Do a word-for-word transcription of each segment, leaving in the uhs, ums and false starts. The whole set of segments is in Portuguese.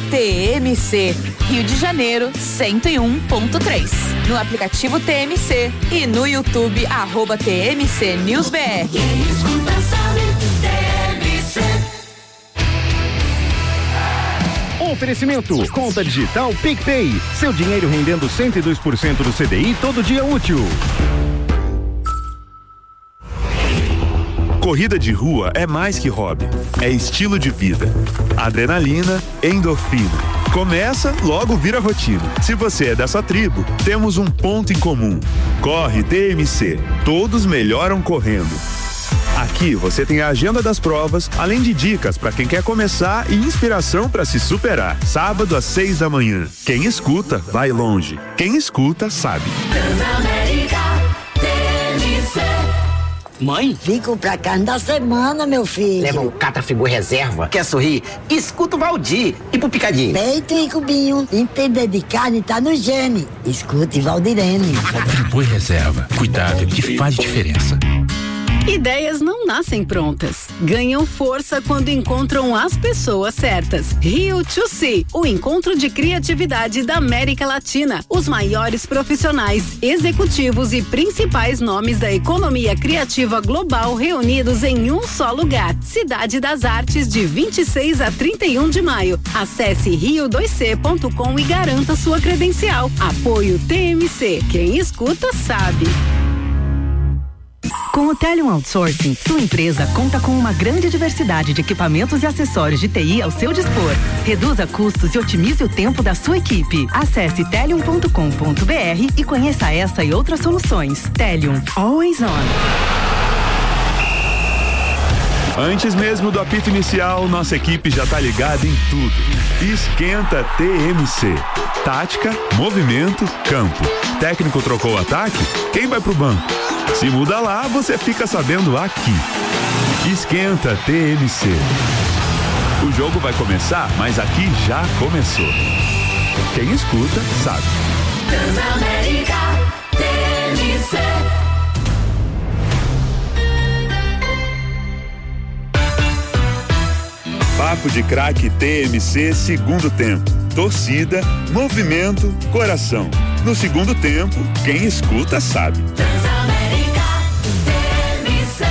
T M C, Rio de Janeiro, cento e um ponto três. No aplicativo T M C e no YouTube, arroba T M C News B R. Quem escuta sabe, T M C. Oferecimento, conta digital PicPay, seu dinheiro rendendo cento e dois por cento do C D I todo dia útil. Corrida de rua é mais que hobby, é estilo de vida. Adrenalina, endorfina. Começa, logo vira rotina. Se você é dessa tribo, temos um ponto em comum. Corre T M C, todos melhoram correndo. Aqui você tem a agenda das provas, além de dicas para quem quer começar e inspiração para se superar. Sábado às seis da manhã. Quem escuta, vai longe. Quem escuta, sabe. Transamérica, T M C. Mãe? Vim comprar carne da semana, meu filho. Leva um Catafigu reserva. Quer sorrir? Escuta o Valdir. E pro Picadinho? Peito e cubinho. Entender de carne tá no gene. Escute Valdirene. Friboi reserva. Cuidado que faz diferença. Ideias não nascem prontas. Ganham força quando encontram as pessoas certas. Rio to See, o encontro de criatividade da América Latina. Os maiores profissionais, executivos e principais nomes da economia criativa global reunidos em um só lugar. Cidade das Artes, de vinte e seis a trinta e um de maio. Acesse rio dois c ponto com e garanta sua credencial. Apoio T M C. Quem escuta sabe. Com o Telium Outsourcing, sua empresa conta com uma grande diversidade de equipamentos e acessórios de T I ao seu dispor. Reduza custos e otimize o tempo da sua equipe. Acesse telium ponto com ponto b r e conheça essa e outras soluções. Telium, always on. Antes mesmo do apito inicial, nossa equipe já tá ligada em tudo. Esquenta T M C. Tática, movimento, campo. Técnico trocou o ataque? Quem vai pro banco? Se muda lá, você fica sabendo aqui. Esquenta T M C. O jogo vai começar, mas aqui já começou. Quem escuta, sabe. Transamérica, T M C. Papo de Craque T M C, segundo tempo. Torcida, movimento, coração. No segundo tempo, quem escuta sabe. Transamérica, T M C.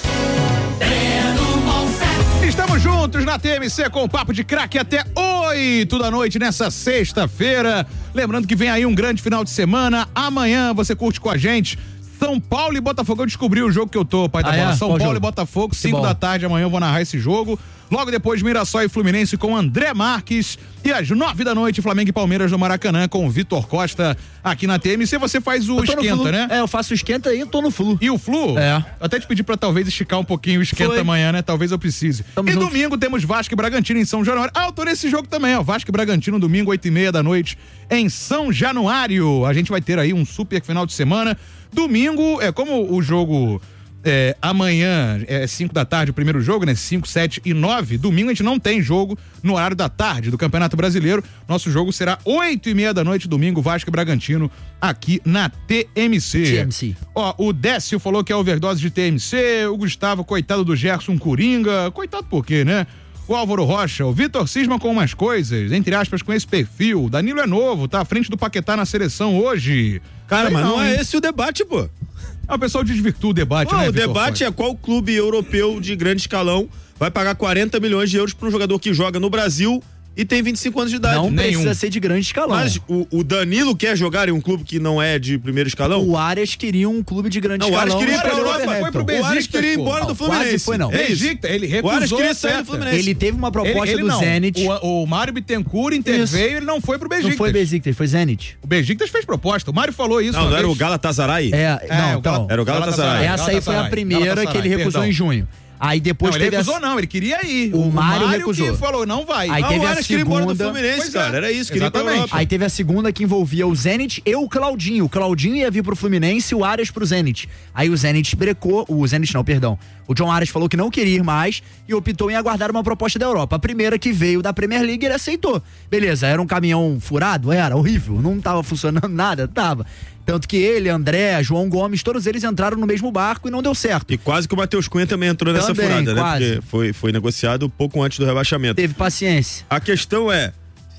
Estamos juntos na T M C com o Papo de Craque até oito da noite nessa sexta-feira. Lembrando que vem aí um grande final de semana. Amanhã você curte com a gente São Paulo e Botafogo. Eu descobri o jogo que eu tô, pai da ah, bola. é? São Qual Paulo jogo? e Botafogo, cinco da tarde. Amanhã eu vou narrar esse jogo. Logo depois, Mirassol e Fluminense com André Marques. E às nove da noite, Flamengo e Palmeiras no Maracanã com o Vitor Costa aqui na T M C. Você faz o esquenta, né? É, eu faço o esquenta e eu tô no Flu. E o Flu? É. Eu até te pedi pra talvez esticar um pouquinho o esquenta Foi. amanhã, né? Talvez eu precise. Tamo e junto. domingo temos Vasco e Bragantino em São Januário. Ah, eu tô nesse jogo também, ó. Vasco e Bragantino, domingo, oito e meia da noite em São Januário. A gente vai ter aí um super final de semana. Domingo, é como o jogo... É, amanhã é cinco da tarde o primeiro jogo, né? cinco, sete e nove. Domingo a gente não tem jogo no horário da tarde do Campeonato Brasileiro. Nosso jogo será oito e meia da noite, domingo, Vasco e Bragantino, aqui na T M C. T M C. Ó, o Décio falou que é overdose de T M C, o Gustavo, coitado do Gerson Coringa. Coitado por quê, né? O Álvaro Rocha, o Vitor cisma com umas coisas, entre aspas, com esse perfil. Danilo é novo, tá à frente do Paquetá na seleção hoje. Cara, mas não, não é hein? esse o debate, pô. Ah, o pessoal desvirtua o debate, Pô, né, o Vitor debate Costa? é qual clube europeu de grande escalão vai pagar quarenta milhões de euros para um jogador que joga no Brasil e tem vinte e cinco anos de idade. Não Nenhum. precisa ser de grande escalão. Mas o, o Danilo quer jogar em um clube que não é de primeiro escalão? O Arias queria um clube de grande não, escalão. O Arias queria ir pra Não, Europa, foi pro o Arias queria ir embora pô. do Fluminense. Quase foi, não. É isso. Besiktas, ele recusou. O Arias queria a sair do Fluminense. Ele teve uma proposta ele, ele do não. Zenit. O, o Mário Bittencourt interveio, ele não foi pro Besiktas. Não foi Besiktas, foi Zenit. O Besiktas fez proposta. O Mário falou isso. Não, não era vez. o Galatasaray? É, não, É, o então. Era o Galatasaray. Essa aí foi a primeira que ele recusou perdão. em junho. Aí depois não, teve ele recusou a... não, ele queria ir. O, o Mário, Mário recusou. que falou, não vai. Aí Ah, teve o a Arias queria ir embora do segunda... Fluminense, Pois cara. é. Era isso, queria ir pra Exatamente. Europa. Aí teve a segunda que envolvia o Zenit e o Claudinho. O Claudinho ia vir pro Fluminense e o Arias pro Zenit. Aí o Zenit brecou, o Zenit não, perdão. O John Arias falou que não queria ir mais e optou em aguardar uma proposta da Europa. A primeira que veio da Premier League, ele aceitou. Beleza, era um caminhão furado? Era horrível, não tava funcionando nada? Tava. Tanto que ele, André, João Gomes, todos eles entraram no mesmo barco e não deu certo. E quase que o Matheus Cunha também entrou nessa Também, furada, quase. né? Porque foi, foi negociado pouco antes do rebaixamento. Teve paciência. A questão é,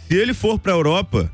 Se ele for pra Europa,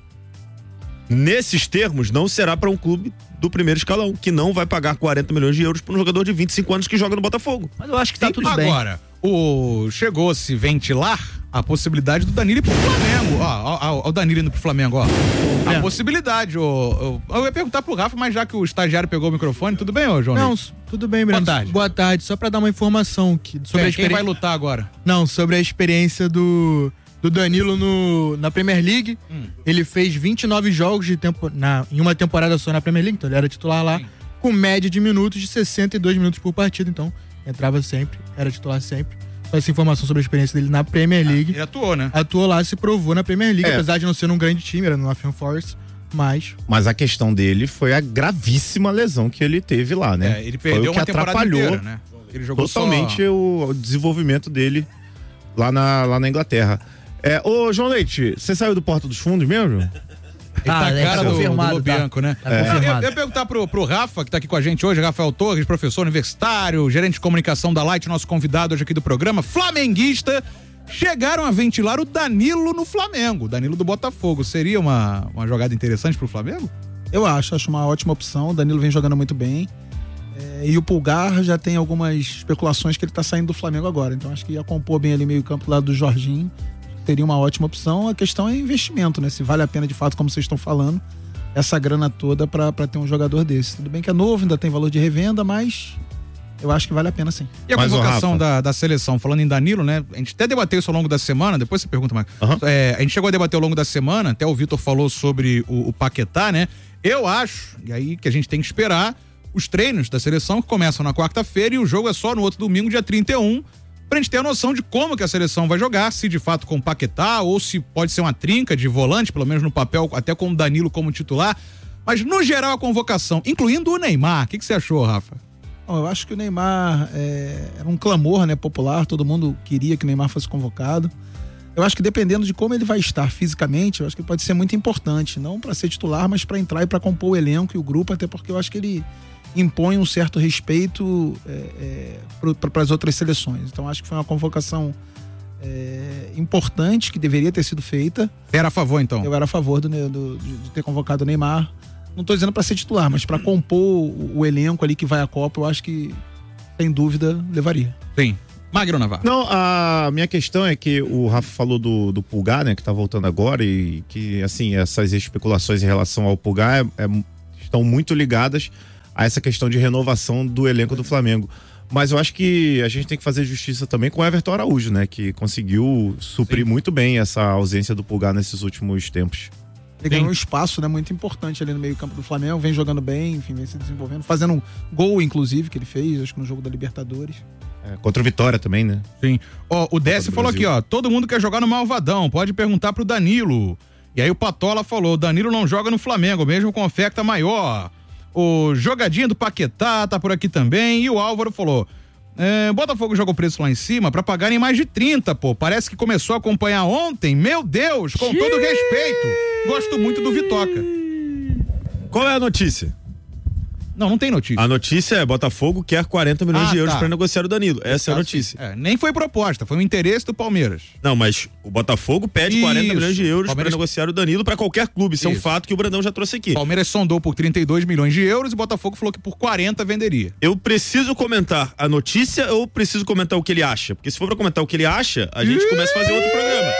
nesses termos, não será para um clube do primeiro escalão, que não vai pagar quarenta milhões de euros para um jogador de vinte e cinco anos que joga no Botafogo. Mas eu acho que tá Sim, tudo agora, bem. Agora, o... chegou-se ventilar a possibilidade do Danilo ir pro Flamengo. Ó, ó, ó, o Danilo indo pro Flamengo, ó. A É. possibilidade, ó, ó. Eu ia perguntar pro Rafa, mas já que o estagiário pegou o microfone, tudo bem, ô João? Não, Neto? tudo bem, Breno. Boa tarde. Boa tarde. Só pra dar uma informação que, sobre Quem, a quem experiência... vai lutar agora? Não, sobre a experiência do, do Danilo no, na Premier League. Hum. Ele fez vinte e nove jogos de tempo, na, em uma temporada só na Premier League, então ele era titular lá, Sim. com média de minutos de sessenta e dois minutos por partida, então entrava sempre, era titular sempre. Só essa informação sobre a experiência dele na Premier League. Ah, ele atuou, né? Atuou lá, se provou na Premier League, É. apesar de não ser um grande time, era no Nottingham Forest, mas... Mas a questão dele foi a gravíssima lesão que ele teve lá, né? É, ele foi perdeu o que uma temporada atrapalhou inteira, né? Ele jogou totalmente só... o, o desenvolvimento dele lá na, lá na Inglaterra. É, ô, João Leite, você saiu do Porta dos Fundos mesmo? Ele tá a cara do, do Lobianco, né? Tá Eu- eu, confirmado. eu ia perguntar pro, pro Rafa, que tá aqui com a gente hoje, Rafael Torres, professor universitário, gerente de comunicação da Light, nosso convidado hoje aqui do programa, flamenguista. Chegaram a ventilar o Danilo no Flamengo, o Danilo do Botafogo. Seria uma, uma jogada interessante pro Flamengo? Eu acho, acho uma ótima opção. O Danilo vem jogando muito bem. É, e o Pulgar já tem algumas especulações que ele tá saindo do Flamengo agora. Então acho que ia compor bem ali meio campo lá do Jorginho. Teria uma ótima opção. A questão é investimento, né? Se vale a pena de fato, como vocês estão falando, essa grana toda pra, pra ter um jogador desse. Tudo bem que é novo, ainda tem valor de revenda, mas eu acho que vale a pena sim. E a convocação da, da seleção, falando em Danilo, né? A gente até debateu isso ao longo da semana, depois você pergunta mais. É, a gente chegou a debater ao longo da semana, até o Vitor falou sobre o, o Paquetá, né? Eu acho, e aí que a gente tem que esperar, os treinos da seleção que começam na quarta-feira e o jogo é só no outro domingo, dia trinta e um, pra gente ter a noção de como que a seleção vai jogar, se de fato com o Paquetá ou se pode ser uma trinca de volante, pelo menos no papel, até com o Danilo como titular. Mas no geral a convocação, incluindo o Neymar, o que, que você achou, Rafa? Bom, eu acho que o Neymar é, era um clamor, né, popular, todo mundo queria que o Neymar fosse convocado. Eu acho que dependendo de como ele vai estar fisicamente, eu acho que pode ser muito importante, não para ser titular, mas para entrar e para compor o elenco e o grupo, até porque eu acho que ele impõe um certo respeito é, é, para as outras seleções. Então acho que foi uma convocação é, importante que deveria ter sido feita. Você era a favor, então? Eu era a favor do, do, de, de ter convocado o Neymar. Não tô dizendo para ser titular, mas para compor o, o elenco ali que vai à Copa, eu acho que, sem dúvida, levaria. Sim. Magno Navarro. Não, a minha questão é que o Rafa falou do, do Pulgar, né, que tá voltando agora e que, assim, essas especulações em relação ao Pulgar é, é, estão muito ligadas a essa questão de renovação do elenco do Flamengo. Mas eu acho que a gente tem que fazer justiça também com o Everton Araújo, né, que conseguiu suprir Sim. muito bem essa ausência do Pulgar nesses últimos tempos. Ele ganhou um espaço, né, muito importante ali no meio campo do Flamengo, vem jogando bem, enfim, vem se desenvolvendo, fazendo um gol, inclusive, que ele fez, acho que no jogo da Libertadores. É, contra o Vitória também, né? Sim. Ó, o Décio falou aqui, ó, todo mundo quer jogar no Malvadão, pode perguntar pro Danilo. E aí o Patola falou, Danilo não joga no Flamengo, mesmo com oferta maior. O Jogadinha do Paquetá tá por aqui também, e o Álvaro falou, é, Botafogo jogou o preço lá em cima pra pagarem mais de trinta, pô, parece que começou a acompanhar ontem, meu Deus, com todo respeito, gosto muito do Vitoca. Qual é a notícia? Não, não tem notícia. A notícia é Botafogo quer quarenta milhões Ah, de euros tá. para negociar o Danilo. Essa é a Ah, notícia. sim. É, nem foi proposta, foi um interesse do Palmeiras. Não, mas o Botafogo pede Isso. quarenta milhões de euros Palmeiras- para negociar o Danilo para qualquer clube. Isso, é um Isso. fato que o Brandão já trouxe aqui. Palmeiras sondou por trinta e dois milhões de euros e o Botafogo falou que por quarenta venderia. Eu preciso comentar a notícia ou preciso comentar o que ele acha? Porque se for para comentar o que ele acha, a gente começa a fazer outro programa.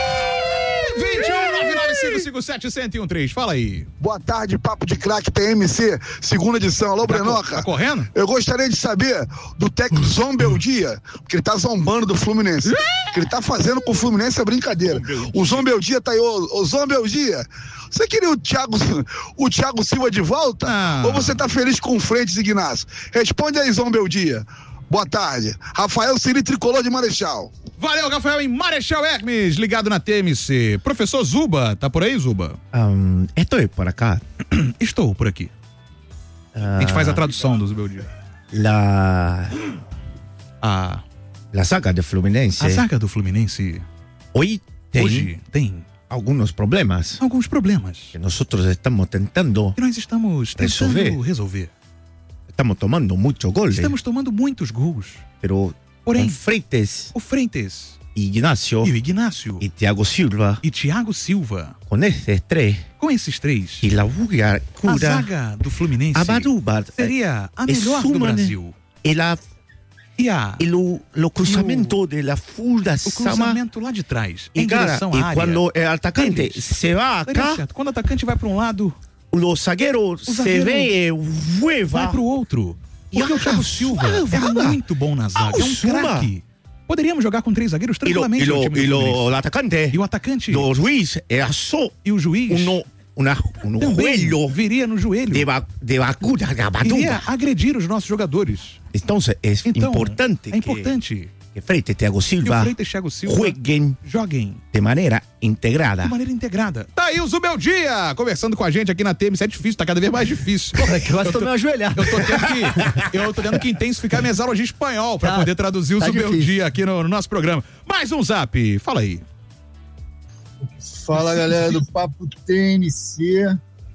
vinte e um, nove nove cinco cinco sete, zero zero um três, fala aí. Boa tarde, Papo de Craque T M C, segunda edição. Alô, Tá Brenoca. co- tá correndo? Eu gostaria de saber do técnico Zombeldia, porque ele tá zombando do Fluminense. O que ele tá fazendo com o Fluminense é brincadeira. O Zombeldia tá aí, ô, ô Zombeldia. Você queria o Thiago, o Thiago Silva de volta? Ah. Ou você tá feliz com o Frentes Ignacio? Responde aí, Zombeldia. Boa tarde. Rafael Ciri, tricolor de Marechal. Valeu, Rafael, em Marechal Hermes, ligado na T M C. Professor Zuba, tá por aí, Zuba? Um, estou por acá. Estou por aqui. A gente faz a tradução do Zubeldia. La... A... La saga de Fluminense. A saga do Fluminense. Hoje tem... Hoje tem... alguns problemas. Alguns problemas. Que nós estamos tentando... Que nós estamos tentando resolver. resolver. Estamos tomando muitos goles. Estamos tomando muitos gols. Pero Porém, com Freites o Frentes e Ignacio. E o Ignacio. E Thiago Silva. E Thiago Silva. Com esses três. Com esses três. E la cura. A zaga do Fluminense Abaruba. seria a melhor do Brasil. E la E, a, e lo, lo cruzamento o, de la fuga o cruzamento lá de trás, e em cara, direção à e área. quando o atacante Eles, se va acá, certo. Quando o atacante vai para um lado, o zagueiro se vem e vueva. Vai para o outro. Porque o Thiago Silva é muito bom na zaga, é um craque. Poderíamos jogar com três zagueiros tranquilamente. E, lo, no time e, do lo, o atacante. E o atacante. O juiz é só. E o juiz. Uno, una, um joelho. Viria no joelho. De, ba, de bacuda, Iria agredir os nossos jogadores. Então, é então, importante. É importante. Que Freitas e Thiago Silva, Freitas, Thiago Silva joguem, joguem de maneira integrada. De maneira integrada. Tá aí o Zubel Dia, conversando com a gente aqui na T M C. É difícil, tá cada vez mais difícil. Porra, que eu tô meio ajoelhado. Eu tô tendo que, eu tô tendo que intensificar minhas aulas de espanhol pra tá, poder traduzir o tá Zubel difícil. Dia aqui no, no nosso programa. Mais um zap, fala aí. Fala, galera do Papo T N C.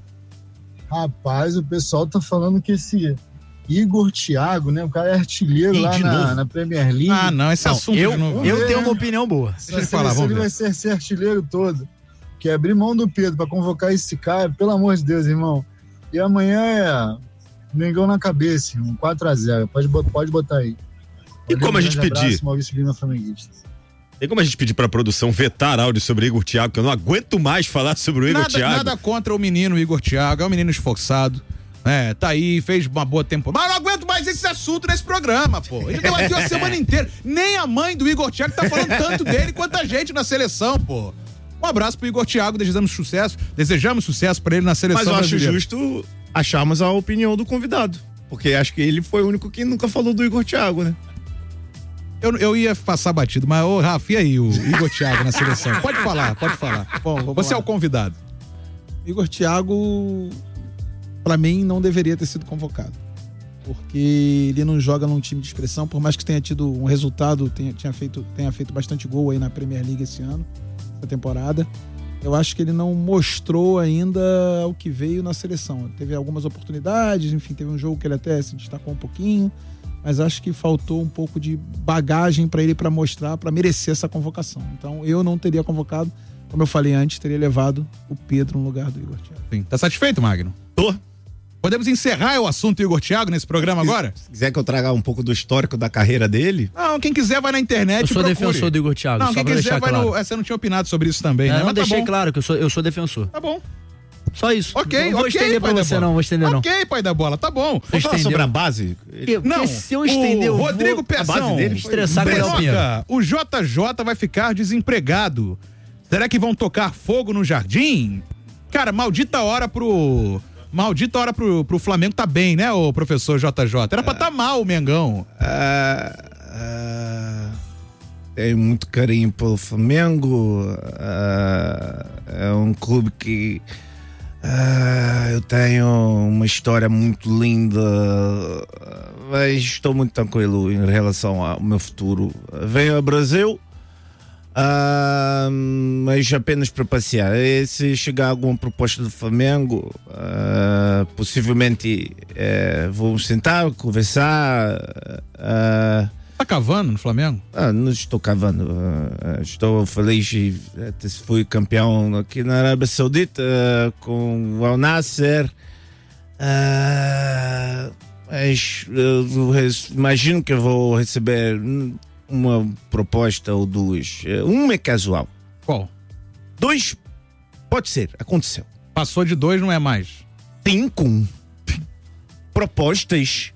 Rapaz, o pessoal tá falando que esse Igor Thiago, né? O cara é artilheiro E lá de na, novo? na Premier League. Ah, não, esse Não, assunto eu, de novo. eu ver, tenho né? uma opinião boa. Essa Deixa eu falar, seleção vamos ele ver. vai ser, ser artilheiro todo. Que abrir mão do Pedro pra convocar esse cara, pelo amor de Deus, irmão. E amanhã é Mengão na cabeça, um quatro a zero. Pode, pode botar aí. E como a gente grande pedir? abraço, Maurício Lima, flamenguista. Tem como a gente pedir pra produção vetar áudio sobre Igor Thiago, que eu não aguento mais falar sobre o Igor Nada, Thiago. nada contra o menino Igor Thiago, é um menino esforçado. É, tá aí, fez uma boa temporada. Mas eu não aguento mais esse assunto nesse programa, pô. Ele deu aqui a semana inteira. Nem a mãe do Igor Thiago tá falando tanto dele quanto a gente na seleção, pô. Um abraço pro Igor Thiago, desejamos sucesso. Desejamos sucesso pra ele na seleção Mas eu acho brasileira. justo acharmos a opinião do convidado. Porque acho que ele foi o único que nunca falou do Igor Thiago, né? Eu, eu ia passar batido, mas, ô, Rafa, e aí, o Igor Thiago na seleção? Pode falar, pode falar. Bom, vamos Você lá. é o convidado. Igor Thiago, pra mim, não deveria ter sido convocado. Porque ele não joga num time de expressão, por mais que tenha tido um resultado, tenha, tinha feito, tenha feito bastante gol aí na Premier League esse ano, essa temporada. Eu acho que ele não mostrou ainda o que veio na seleção. Teve algumas oportunidades, enfim, teve um jogo que ele até se destacou um pouquinho, mas acho que faltou um pouco de bagagem pra ele para mostrar, pra merecer essa convocação. Então eu não teria convocado, como eu falei antes, teria levado o Pedro no lugar do Igor Thiago. Sim. Tá satisfeito, Magno? Tô. Podemos encerrar o assunto Igor Thiago nesse programa agora? Se quiser que eu traga um pouco do histórico da carreira dele. Não, quem quiser vai na internet Eu e sou procure. defensor do Igor Thiago, Não, só quem pra quiser deixar vai claro. no... É, você não tinha opinado sobre isso também, É, né? não, Mas tá deixei bom. claro que eu sou, eu sou defensor. Tá bom. Só isso. Ok, não vou ok, estender pra pai da você, bola. não, vou estender não. Ok, pai da bola, tá bom. Vamos falar sobre a base? Porque, Não, porque se eu estender, eu o Rodrigo vou... Pezão, a base dele estressar com o Léo Pinheiro. Brenoca, o J J vai ficar desempregado. Será que vão tocar fogo no jardim? Cara, maldita hora pro... Maldita hora pro, pro Flamengo tá bem, né, ô professor J J? Era pra tá mal o Mengão. Ah, ah, tenho muito carinho pelo Flamengo. Ah, é um clube que ah, eu tenho uma história muito linda, mas estou muito tranquilo em relação ao meu futuro. Venho ao Brasil, ah, mas apenas para passear. E se chegar alguma proposta do Flamengo, ah, possivelmente eh, vou sentar, conversar. ah, Tá cavando no Flamengo? Ah, não estou cavando. Ah, estou feliz e até fui campeão aqui na Arábia Saudita ah, com o Al Nasser. Ah, mas eu res- imagino que eu vou receber uma proposta ou duas. Uma é casual. Qual? Dois, pode ser, aconteceu. Passou de dois, não é mais. Cinco propostas.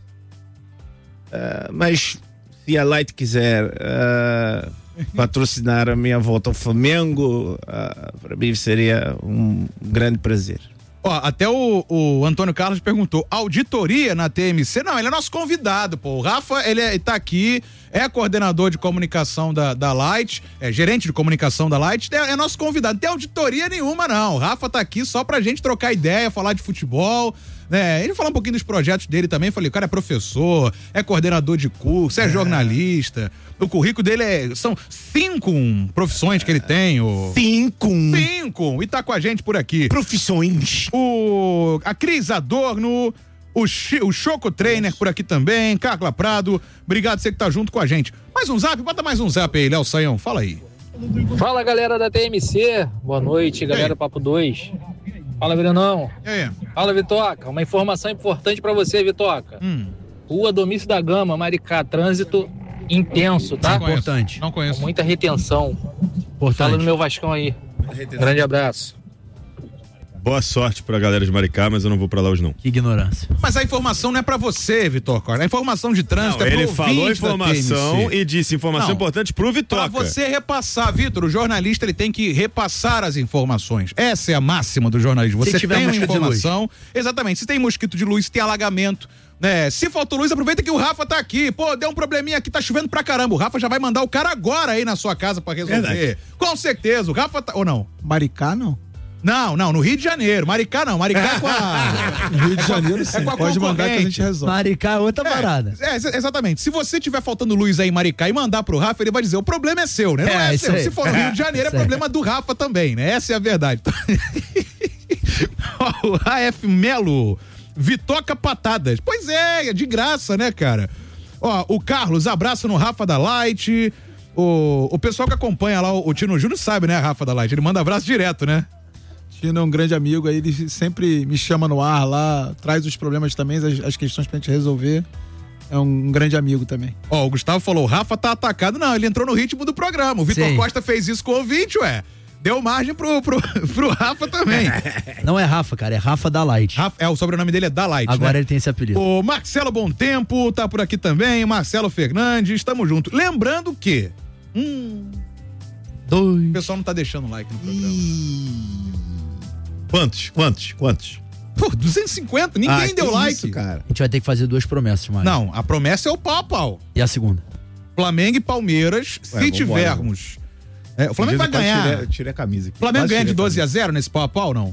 Ah, mas se a Light quiser ah, patrocinar a minha volta ao Flamengo, ah, para mim seria um grande prazer. Ó, até o, o Antônio Carlos perguntou, auditoria na T M C? Não, ele é nosso convidado, pô. O Rafa, ele, é, ele tá aqui, é coordenador de comunicação da, da Light, é gerente de comunicação da Light, é, é nosso convidado. Não tem auditoria nenhuma, não. O Rafa tá aqui só pra gente trocar ideia, falar de futebol, né? Ele falar um pouquinho dos projetos dele também. Falei, o cara é professor, é coordenador de curso, é jornalista. O currículo dele é, são cinco profissões que ele tem. O... Cinco. Cinco. E tá com a gente por aqui. Profissões. O, a Cris Adorno, O, Chi, o Choco Trainer por aqui também, Carla Prado, obrigado você que tá junto com a gente. Mais um zap, bota mais um zap aí, Léo Saião, fala aí. Fala, galera da T M C, boa noite, galera do Papo dois. Fala, Brenão. E aí? Fala, Vitoca, uma informação importante pra você, Vitoca. Hum. Rua Domício da Gama, Maricá, trânsito intenso, tá? Não conheço. Importante. Não conheço. Com muita retenção. Importante. Fala no meu Vascão aí. Grande abraço. Boa sorte pra galera de Maricá, mas eu não vou pra lá hoje não. Que ignorância. Mas a informação não é pra você, Vitor Costa. A informação de trânsito Não, é pro ele falou ouvinte da informação T M C. e disse informação Não. importante pro Vitoca. Pra você repassar, Vitor, o jornalista ele tem que repassar as informações. Essa é a máxima do jornalismo. Se Você tiver tem uma mosquito de luz. informação. Exatamente. Se tem mosquito de luz, se tem alagamento. Né? Se faltou luz, aproveita que o Rafa tá aqui. Pô, deu um probleminha aqui, tá chovendo pra caramba. O Rafa já vai mandar o cara agora aí na sua casa pra resolver. Verdade. Com certeza. O Rafa tá. Ou não? Maricá, não? Não, não, no Rio de Janeiro. Maricá não, Maricá é com a. No Rio de Janeiro, sim. É com a Pode mandar que a concorrente. gente resolve. Maricá é outra parada. É, ex- exatamente. Se você tiver faltando luz aí em Maricá e mandar pro Rafa, ele vai dizer: o problema é seu, né? Não É, é, isso seu. aí. Se for no Rio de Janeiro, é Isso aí. problema do Rafa também, né? Essa é a verdade. Ó, o A F Melo, Vitoca Patadas. Pois é, é de graça, né, cara? Ó, o Carlos, abraço no Rafa da Light. O, o pessoal que acompanha lá, o, o Tino Júnior sabe, né, Rafa da Light? Ele manda abraço direto, né? Tino é um grande amigo, aí ele sempre me chama no ar lá, traz os problemas também, as, as questões pra gente resolver. É um grande amigo também. Ó, o Gustavo falou, o Rafa tá atacado. Não, ele entrou no ritmo do programa. O Vitor Sim. Costa fez isso com o ouvinte, ué. Deu margem pro, pro, pro Rafa também. Não é Rafa, cara, é Rafa da Light. Rafa, é, o sobrenome dele é Dalight, Agora né? ele tem esse apelido. O Marcelo Bom Tempo tá por aqui também, Marcelo Fernandes, tamo junto. Lembrando que... Hum, Dois. o pessoal não tá deixando like no programa. Quantos? Quantos? Quantos? Pô, duzentos e cinquenta, ninguém Ah, deu que like. isso, cara. A gente vai ter que fazer duas promessas, mais. Não, a promessa é o pau a pau. E a segunda? Flamengo e Palmeiras, Ué, se vambora, tivermos... É, o Flamengo vai Diz, eu ganhar... Tirei, eu tirei a camisa aqui. O Flamengo Quase ganha de tirei a doze a camisa. zero nesse pau a pau, não?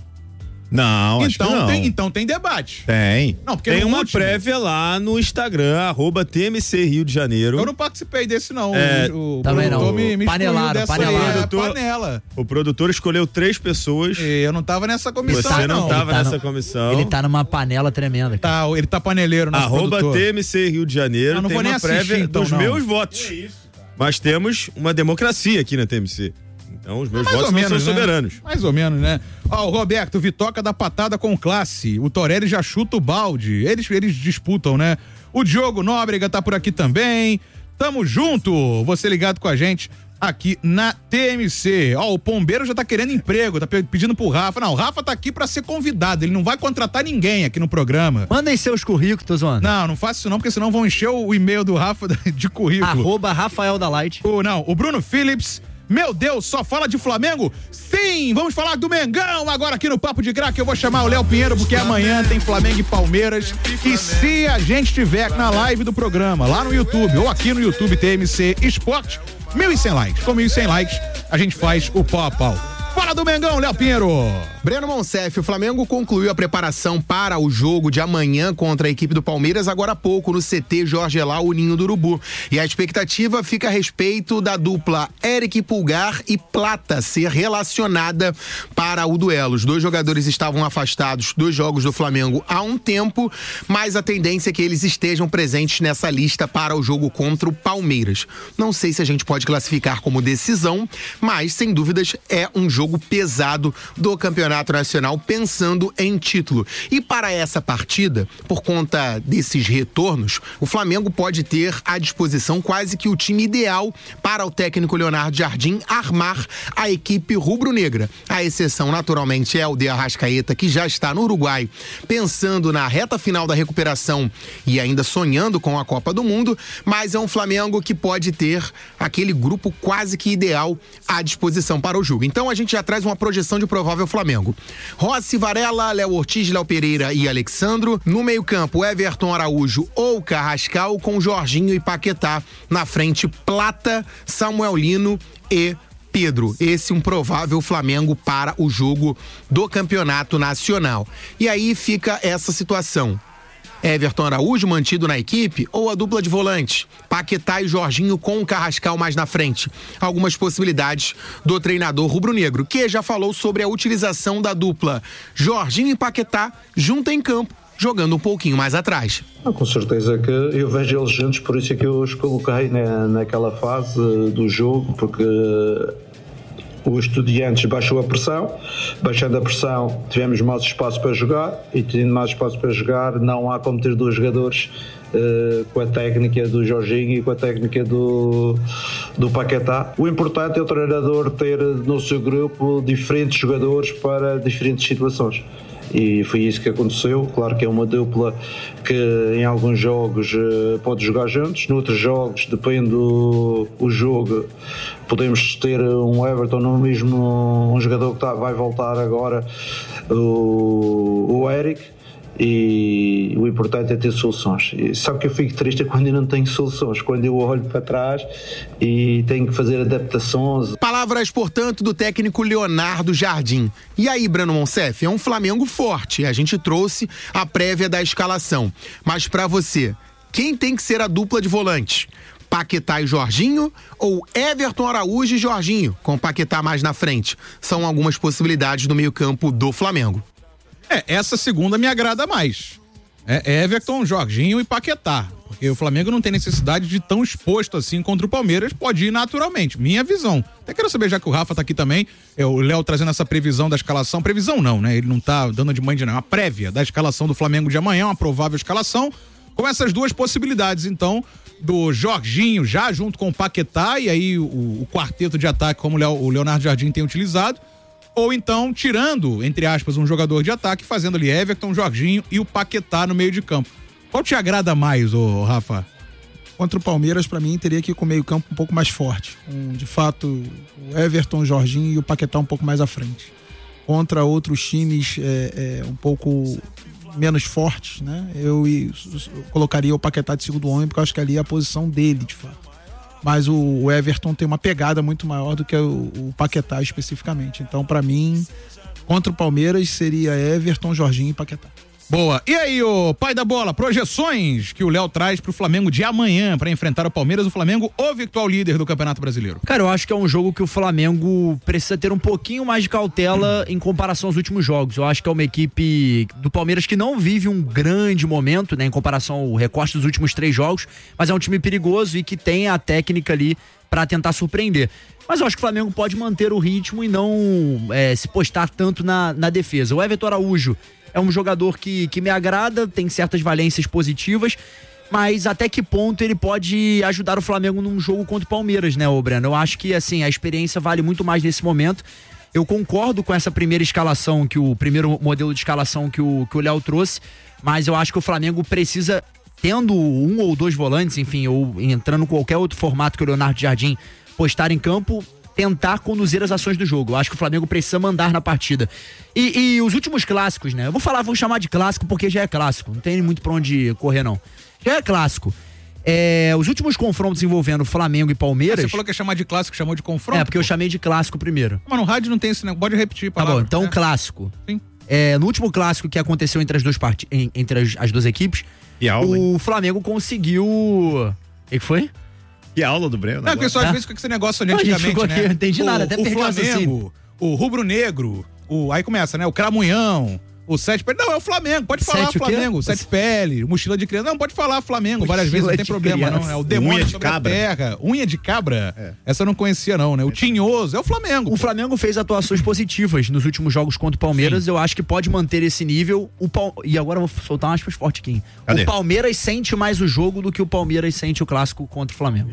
Não, acho que Então não. tem, então tem debate. Tem. Não, porque Tem no uma último- prévia lá no Instagram, arroba T M C Rio de Janeiro. Eu não participei desse, não. É, o, o também produtor não. Me, me Panelaram, excluiu dessa panelaram. aí, é, Produtor- panela. O produtor escolheu três pessoas. E eu não tava nessa comissão, Você não, não. tava Ele tá nessa no- comissão. Ele tá numa panela tremenda. cara. Tá, ele tá paneleiro, nosso Arroba produtor. T M C Rio de Janeiro. Eu não tem vou nem uma assistir, prévia então, dos não. meus votos. Mas temos uma democracia aqui na T M C. Então os meus Mais votos ou não menos, são né? soberanos. Mais ou menos, né? Ó, o Roberto, Vitoca da patada com classe. O Torelli já chuta o balde. Eles, eles disputam, né? O Diogo Nóbrega tá por aqui também. Tamo junto. Você ligado com a gente aqui na T M C. Ó, o Pombeiro já tá querendo emprego, tá pe- pedindo pro Rafa. Não, o Rafa tá aqui pra ser convidado. Ele não vai contratar ninguém aqui no programa. Mandem seus currículos, tô zoando. Não, não faça isso não, porque senão vão encher o, o e-mail do Rafa de currículo. Arroba Rafael da Light. O, não, o Bruno Phillips. Meu Deus, só fala de Flamengo? Sim, vamos falar do Mengão agora aqui no Papo de Craque. Eu vou chamar o Léo Pinheiro porque amanhã tem Flamengo e Palmeiras. E se a gente estiver na live do programa, lá no YouTube ou aqui no YouTube T M C Esporte, mil e cem likes. Com mil e cem likes, a gente faz o pau a pau. Fala do Mengão, Léo Pinheiro. Breno Monsef, o Flamengo concluiu a preparação para o jogo de amanhã contra a equipe do Palmeiras agora há pouco no C T Jorge Elal, o Ninho do Urubu. E a expectativa fica a respeito da dupla Eric Pulgar e Plata ser relacionada para o duelo. Os dois jogadores estavam afastados dos jogos do Flamengo há um tempo, mas a tendência é que eles estejam presentes nessa lista para o jogo contra o Palmeiras. Não sei se a gente pode classificar como decisão, mas sem dúvidas é um jogo pesado do Campeonato Nacional pensando em título. E para essa partida, por conta desses retornos, o Flamengo pode ter à disposição quase que o time ideal para o técnico Leonardo Jardim armar a equipe rubro-negra. A exceção, naturalmente, é o de Arrascaeta, que já está no Uruguai, pensando na reta final da recuperação e ainda sonhando com a Copa do Mundo, mas é um Flamengo que pode ter aquele grupo quase que ideal à disposição para o jogo. Então a gente já traz uma projeção de provável Flamengo. Rossi, Varela, Léo Ortiz, Léo Pereira e Alexandro. No meio-campo, Everton Araújo ou Carrascal, com Jorginho e Paquetá. Na frente, Plata, Samuel Lino e Pedro. Esse um provável Flamengo para o jogo do Campeonato Nacional. E aí fica essa situação. Everton Araújo mantido na equipe ou a dupla de volantes? Paquetá e Jorginho com o Carrascal mais na frente. Algumas possibilidades do treinador rubro-negro, que já falou sobre a utilização da dupla Jorginho e Paquetá junto em campo, jogando um pouquinho mais atrás. Ah, com certeza que eu vejo eles juntos, por isso é que eu os coloquei na, naquela fase do jogo, porque o Estudiantes baixou a pressão, baixando a pressão tivemos mais espaço para jogar, e tendo mais espaço para jogar não há como ter dois jogadores uh, com a técnica do Jorginho e com a técnica do, do Paquetá. O importante é o treinador ter no seu grupo diferentes jogadores para diferentes situações. E foi isso que aconteceu. Claro que é uma dupla que em alguns jogos uh, pode jogar juntos, noutros jogos, depende do o jogo, podemos ter um Everton no mesmo, um jogador que tá, vai voltar agora, o, o Eric, e o importante é ter soluções. E sabe que eu fico triste quando eu não tenho soluções, quando eu olho para trás e tenho que fazer adaptações. Palavras, portanto, do técnico Leonardo Jardim. E aí, Breno Monsef, é um Flamengo forte. A gente trouxe a prévia da escalação. Mas pra você, quem tem que ser a dupla de volantes? Paquetá e Jorginho ou Everton Araújo e Jorginho, com Paquetá mais na frente? São algumas possibilidades do meio-campo do Flamengo. É, essa segunda me agrada mais. É Everton, Jorginho e Paquetá. Porque o Flamengo não tem necessidade de tão exposto assim contra o Palmeiras, pode ir naturalmente. Minha visão. Até quero saber, já que o Rafa tá aqui também, é, o Léo trazendo essa previsão da escalação. Previsão não, né? Ele não tá dando de mãe de não. É uma prévia da escalação do Flamengo de amanhã, uma provável escalação, com essas duas possibilidades, então, do Jorginho já junto com o Paquetá, e aí o, o quarteto de ataque, como o, Leo, o Leonardo Jardim tem utilizado. Ou então, tirando, entre aspas, um jogador de ataque, fazendo ali Everton, Jorginho e o Paquetá no meio de campo. Qual te agrada mais, ô Rafa? Contra o Palmeiras, pra mim, teria que ir com o meio campo um pouco mais forte. Um, de fato, o Everton, o Jorginho e o Paquetá um pouco mais à frente. Contra outros times é, é, um pouco menos fortes, né? Eu, eu colocaria o Paquetá de segundo homem, porque eu acho que ali é a posição dele, de fato. Mas o, o Everton tem uma pegada muito maior do que o, o Paquetá especificamente. Então, pra mim, contra o Palmeiras seria Everton, Jorginho e Paquetá. Boa. E aí, ô pai da bola, projeções que o Léo traz pro Flamengo de amanhã para enfrentar o Palmeiras, o Flamengo, o virtual líder do Campeonato Brasileiro? Cara, eu acho que é um jogo que o Flamengo precisa ter um pouquinho mais de cautela em comparação aos últimos jogos. Eu acho que é uma equipe do Palmeiras que não vive um grande momento, né, em comparação ao recorte dos últimos três jogos, mas é um time perigoso e que tem a técnica ali para tentar surpreender. Mas eu acho que o Flamengo pode manter o ritmo e não é, se postar tanto na, na defesa. O Everton Araújo é um jogador que, que me agrada, tem certas valências positivas, mas até que ponto ele pode ajudar o Flamengo num jogo contra o Palmeiras, né, ô Breno? Eu acho que, assim, a experiência vale muito mais nesse momento. Eu concordo com essa primeira escalação, que o primeiro modelo de escalação que o que o Léo trouxe, mas eu acho que o Flamengo precisa, tendo um ou dois volantes, enfim, ou entrando em qualquer outro formato que o Leonardo Jardim postar em campo, tentar conduzir as ações do jogo. Eu acho que o Flamengo precisa mandar na partida. E, e os últimos clássicos, né? Eu vou falar, vou chamar de clássico porque já é clássico. Não tem muito pra onde correr, não. Já é clássico. É, os últimos confrontos envolvendo Flamengo e Palmeiras... Ah, você falou que ia chamar de clássico, chamou de confronto? É, porque eu chamei de clássico primeiro. Mas no rádio não tem esse negócio. Pode repetir a palavra. Tá bom, então é. clássico. Sim. É, no último clássico que aconteceu entre as duas, part... entre as, as duas equipes, e aula, o hein? Flamengo conseguiu... O que foi? Que aula do Breno. Não, porque só às vezes fica esse negócio de antigamente, né? Aqui, não entendi o, nada, até o perdi o Flamengo, raciocínio. o Rubro Negro, o, aí começa, né? O Cramunhão, o Sete Pele. Não, é o Flamengo, pode falar Sete o quê? Flamengo. Sete Pele, Mochila de Criança. Não, pode falar Flamengo várias vezes, Mochila não tem de problema, criança. não. É o demônio Unha de sobre a cabra. terra. Unha de cabra? É. Essa eu não conhecia, não, né? O Tinhoso, é o Flamengo. O Flamengo fez atuações positivas nos últimos jogos contra o Palmeiras. Sim. Eu acho que pode manter esse nível. O Pal... E agora eu vou soltar umas aspas fortes aqui. Cadê? O Palmeiras sente mais o jogo do que o Palmeiras sente o clássico contra o Flamengo.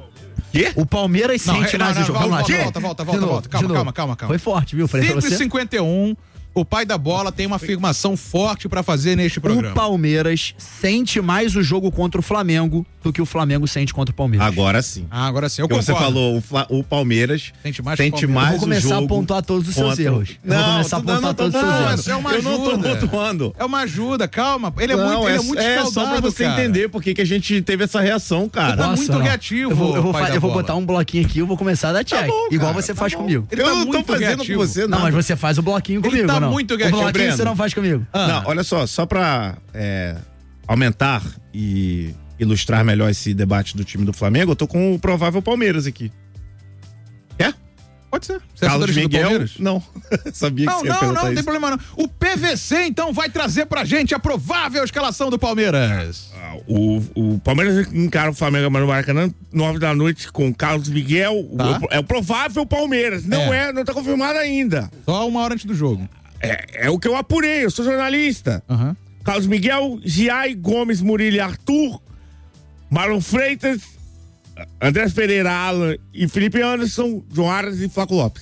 Quê? O Palmeiras Não, sente não, mais não, o jogo. volta, Vamos lá. volta, volta, volta, De volta, novo, volta. Calma, de novo. calma, calma, calma. Foi forte, viu? Falei pra cinco e você. cinquenta e um, o pai da bola tem uma afirmação forte pra fazer neste programa. O Palmeiras sente mais o jogo contra o Flamengo do que o Flamengo sente contra o Palmeiras. Agora sim. Ah, agora sim, eu Porque concordo. você falou, o, Fla- o Palmeiras Sente mais sente que o Palmeiras. mais Eu vou começar o jogo a pontuar todos os seus contra- erros. Eu vou Não, começar a tu- pontuar não, todos os não, seus não, erros. Isso é uma Eu não tô ajuda. pontuando. É uma ajuda, calma. Ele é Não, muito, ele é é, muito é escaldado, só pra você cara. entender por que que a gente teve essa reação, cara. Tá Nossa, muito não. reativo, Eu vou, eu vou, pai fa- da eu vou bola. botar um bloquinho aqui, eu vou começar a dar check. bom, igual cara, você tá faz bom. comigo. Ele eu tá não tô muito fazendo reativo. com você, não. Não, mas você faz o bloquinho Ele comigo, tá não. muito O reativo. bloquinho Breno. você não faz comigo. Ah. Não, olha só, só pra é, aumentar e ilustrar melhor esse debate do time do Flamengo, eu tô com o provável Palmeiras aqui. Quer? Pode ser. Você é Carlos setorista do Miguel, Palmeiras? não. Sabia que Não, você ia não, perguntar não, não tem isso. problema não. O P V C, então, vai trazer pra gente a provável escalação do Palmeiras. O, o Palmeiras encara o Flamengo no Maracanã, nove da noite, com Carlos Miguel. Tá. O- é o provável Palmeiras. Não é, não tá confirmado ainda. Só uma hora antes do jogo. É, é o que eu apurei, eu sou jornalista. Carlos Miguel, Giai, Gomes, Murilo e Arthur, Marlon Freitas, Andrés Pereira, Alan e Felipe Anderson, João Aras e Flaco Lopes.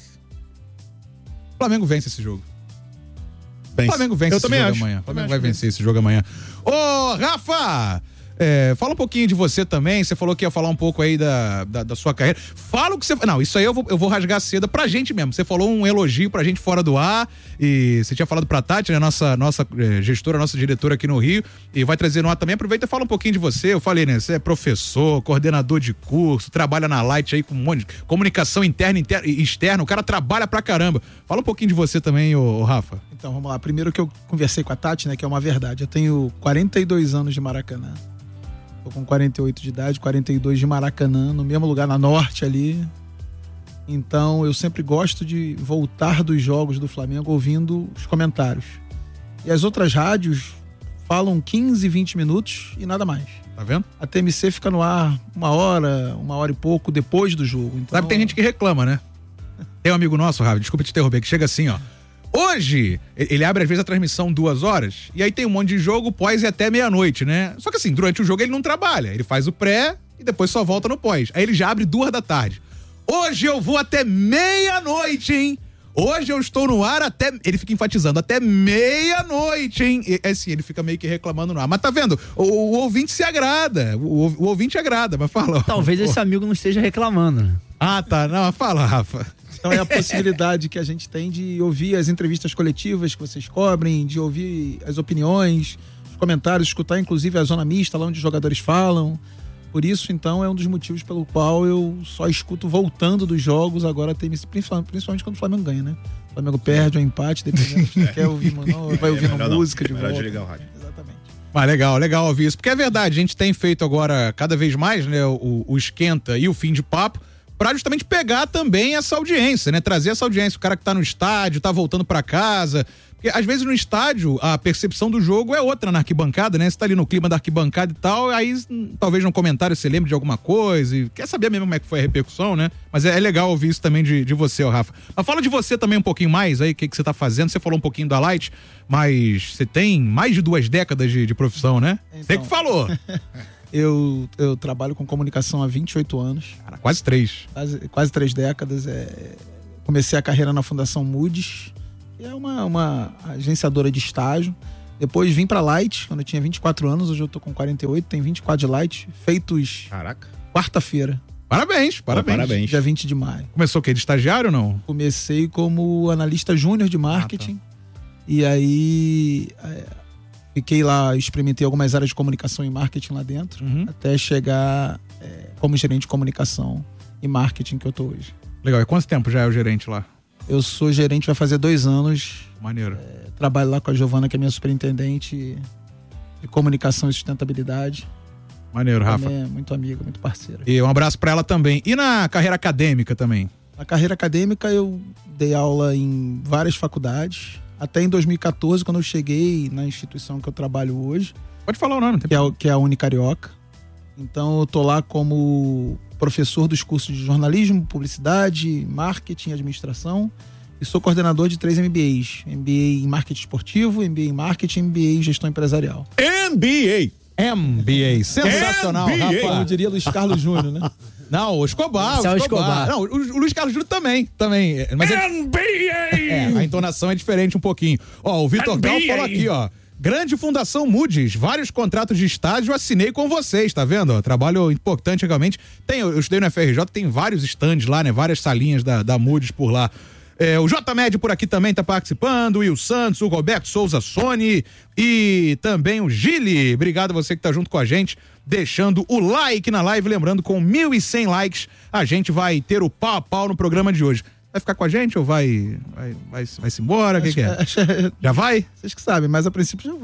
O Flamengo vence esse jogo. Vence. O Flamengo vence Eu esse também jogo acho. amanhã. O Flamengo Também vai acho que vencer esse jogo amanhã. Ô, Rafa! É, fala um pouquinho de você também. Você falou que ia falar um pouco aí da, da, da sua carreira. Fala o que você. Não, isso aí eu vou, eu vou rasgar cedo pra gente mesmo. Você falou um elogio pra gente fora do ar. E você tinha falado pra Tati, né? Nossa, nossa eh, gestora, nossa diretora aqui no Rio. E vai trazer no ar também. Aproveita e fala um pouquinho de você. Eu falei, né? Você é professor, coordenador de curso, trabalha na Light aí com um monte de comunicação interna inter, e externa. O cara trabalha pra caramba. Fala um pouquinho de você também, ô, ô Rafa. Então, vamos lá. Primeiro que eu conversei com a Tati, né? Que é uma verdade. Eu tenho quarenta e dois anos de Maracanã. Tô com quarenta e oito de idade, quarenta e dois de Maracanã, no mesmo lugar, na Norte ali. Então, eu sempre gosto de voltar dos jogos do Flamengo ouvindo os comentários. E as outras rádios falam quinze, vinte minutos e nada mais. Tá vendo? A T M C fica no ar uma hora, uma hora e pouco depois do jogo. Então... Sabe que tem gente que reclama, né? Tem um amigo nosso, Rafa, desculpa te interromper, que chega assim, ó. Hoje, ele abre às vezes a transmissão duas horas, e aí tem um monte de jogo pós e até meia-noite, né? Só que assim, durante o jogo ele não trabalha, ele faz o pré e depois só volta no pós. Aí ele já abre duas da tarde. Hoje eu vou até meia-noite, hein? Hoje eu estou no ar até... Ele fica enfatizando, até meia-noite, hein? E, assim, ele fica meio que reclamando no ar. Mas tá vendo? O, o ouvinte se agrada. O, o ouvinte agrada, mas fala. Talvez esse amigo não esteja reclamando, né? Ah, tá. Não, fala, Rafa. Então é a possibilidade que a gente tem de ouvir as entrevistas coletivas que vocês cobrem, de ouvir as opiniões, os comentários, escutar inclusive a zona mista, lá onde os jogadores falam. Por isso, então, é um dos motivos pelo qual eu só escuto voltando dos jogos agora, principalmente quando o Flamengo ganha, né? O Flamengo perde ou empate, dependendo se você quer ouvir, não, vai ouvindo É melhor não. música de É melhor volta. desligar o rádio. Exatamente. Ah, legal, legal ouvir isso. Porque é verdade, a gente tem feito agora cada vez mais, né, o, o esquenta e o fim de papo, pra justamente pegar também essa audiência, né? Trazer essa audiência, o cara que tá no estádio, tá voltando pra casa. Porque às vezes no estádio a percepção do jogo é outra na arquibancada, né? Você tá ali no clima da arquibancada e tal, aí hum, talvez num comentário você lembre de alguma coisa e quer saber mesmo como é que foi a repercussão, né? Mas é, é legal ouvir isso também de, de você, ó, Rafa. Mas fala de você também um pouquinho mais aí, o que, que você tá fazendo. Você falou um pouquinho da Light, mas você tem mais de duas décadas de, de profissão, né? Você Então. que falou. Eu, eu trabalho com comunicação há vinte e oito anos. Cara, quase três. Quase, quase três décadas. É, comecei a carreira na Fundação Moody's, que é uma, uma agenciadora de estágio. Depois vim pra Light, quando eu tinha vinte e quatro anos. Hoje eu tô com quarenta e oito, tenho vinte e quatro de Light. Feitos Caraca. quarta-feira. Parabéns, parabéns. parabéns. Dia vinte de maio. Começou o quê? De estagiário ou não? Comecei como analista júnior de marketing. E aí... é, fiquei lá, experimentei algumas áreas de comunicação e marketing lá dentro, até chegar é, como gerente de comunicação e marketing que eu tô hoje. Legal. E quanto tempo já é o gerente lá? Eu sou gerente, vai fazer dois anos. Maneiro. É, trabalho lá com a Giovana, que é minha superintendente de comunicação e sustentabilidade. Maneiro, Rafa. Também é muito amiga, muito parceira. E um abraço pra ela também. E na carreira acadêmica também? Na carreira acadêmica, eu dei aula em várias faculdades. Até em dois mil e quatorze, quando eu cheguei na instituição que eu trabalho hoje. Pode falar o nome. Que é, o- que é a Unicarioca. Então eu tô lá como professor dos cursos de jornalismo, publicidade, marketing e administração. E sou coordenador de três M B As. M B A em marketing esportivo, M B A em marketing e M B A em gestão empresarial. M B A. M B A. Sensacional, M B A. Rafa. Como diria Luiz Carlos Júnior, né? Não, o Escobar, Esse o é o Escobar. Escobar. Não, o, o Luiz Carlos Júnior também, também. É, Mas é, N B A! é, a entonação é diferente um pouquinho. Ó, o Vitor N B A. Gal falou aqui, ó. Grande Fundação Moody's, vários contratos de estágio assinei com vocês, tá vendo? Ó, trabalho importante realmente. Tem, eu estudei no F R J, tem vários stands lá, né? Várias salinhas da, da Moody's por lá. É, o J Med por aqui também tá participando, o Will Santos, o Roberto Souza Sony e também o Gili. Obrigado a você que tá junto com a gente, deixando o like na live. Lembrando, com mil e cem likes, a gente vai ter o pau a pau no programa de hoje. Vai ficar com a gente ou vai vai, vai, vai se embora? O que, que é? Já vai? Vocês que sabem, mas a princípio já vou.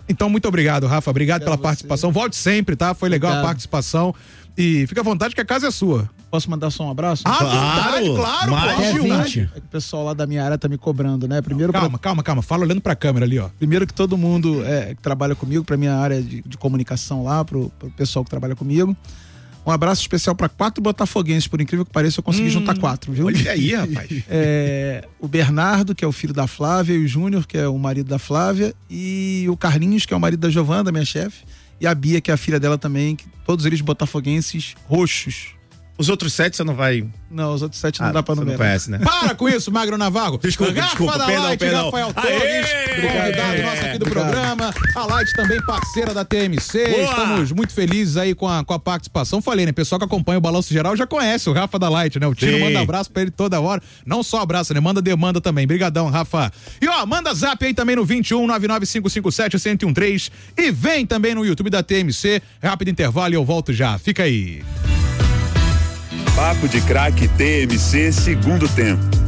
Então, muito obrigado, Rafa. Obrigado pela participação. Volte sempre, tá? Foi legal Obrigado. a participação. E fica à vontade que a casa é sua. Posso mandar só um abraço? Ah, vontade, claro, Mais pô. de vinte. É que o pessoal lá da minha área tá me cobrando, né? Primeiro Calma, pra... calma, calma. Fala olhando pra câmera ali, ó. Primeiro que todo mundo é, que trabalha comigo, pra minha área de, de comunicação lá, pro, pro pessoal que trabalha comigo. Um abraço especial para quatro botafoguenses, por incrível que pareça, eu consegui hum, juntar quatro, viu? Olha aí, rapaz. É, o Bernardo, que é o filho da Flávia, e o Júnior, que é o marido da Flávia, e o Carlinhos, que é o marido da Giovana, da minha chefe, e a Bia, que é a filha dela também, que, todos eles botafoguenses roxos. Os outros sete você não vai... Não, os outros sete ah, não dá pra você numerar. Não conhece, né? Para com isso, Magro Navarro. Desculpa, Garrafa desculpa, da perdão, Light, perdão. Rafael Aê! Torres, convidado nosso aqui do Obrigado. programa. A Light também parceira da T M C. Boa! Estamos muito felizes aí com a, com a participação. Falei, né? Pessoal que acompanha o Balanço Geral já conhece o Rafa da Light, né? O Tiro Sim. manda abraço pra ele toda hora. Não só abraço, né? Manda demanda também. Brigadão, Rafa. E ó, manda zap aí também no vinte e um, nove nove cinco cinco sete, um zero um três e vem também no YouTube da T M C. Rápido intervalo e eu volto já. Fica aí. Papo de Craque T M C segundo tempo.